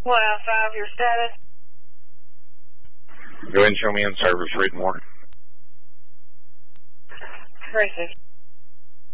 1 out of 5, your status. Go ahead and show me in service, read more. Racing.